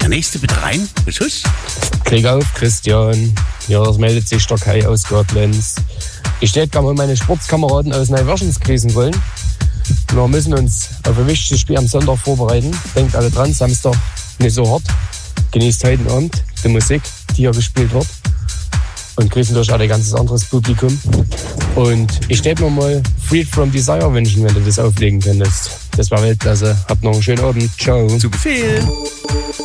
Der nächste bitte rein. Tschüss. Klick auf, Christian. Ja, es meldet sich der Kai aus Koblenz. Ich hätte gerne mal meine Sportskameraden aus Neuwerschens grüßen wollen. Wir müssen uns auf ein wichtiges Spiel am Sonntag vorbereiten. Denkt alle dran, Samstag nicht so hart. Genießt heute Abend die Musik, die hier gespielt wird. Und grüßen durch auch ein ganzes anderes Publikum. Und ich hätte mir mal Freed from Desire wünschen, wenn du das auflegen könntest. Das war Weltklasse. Habt noch einen schönen Abend. Ciao. Zu Befehl.